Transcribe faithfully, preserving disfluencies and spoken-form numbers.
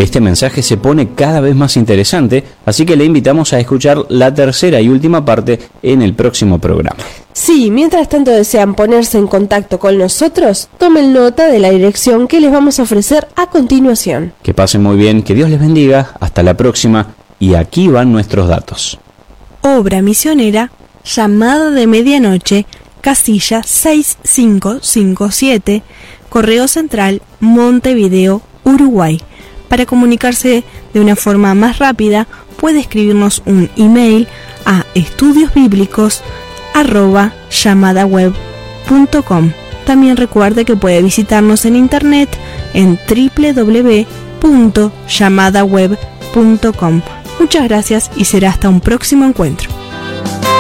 Este mensaje se pone cada vez más interesante, así que le invitamos a escuchar la tercera y última parte en el próximo programa. Sí, mientras tanto desean ponerse en contacto con nosotros, tomen nota de la dirección que les vamos a ofrecer a continuación. Que pasen muy bien, que Dios les bendiga, hasta la próxima, y aquí van nuestros datos. Obra misionera, Llamada de Medianoche, casilla seis cinco cinco siete, Correo Central, Montevideo, Uruguay. Para comunicarse de una forma más rápida, puede escribirnos un email a estudiosbíblicos arroba llamadaweb punto com. También recuerde que puede visitarnos en internet en doble u doble u doble u punto llamadaweb punto com. Muchas gracias y será hasta un próximo encuentro.